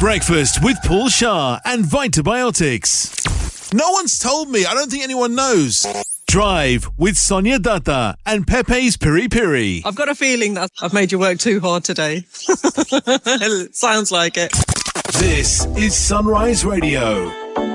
Breakfast with Paul Shah and Vitabiotics. No one's told me. I don't think anyone knows. Drive with Sonia Dutta and Pepe's Piri Piri. I've got a feeling that I've made you work too hard today. Sounds like it. This is Sunrise Radio.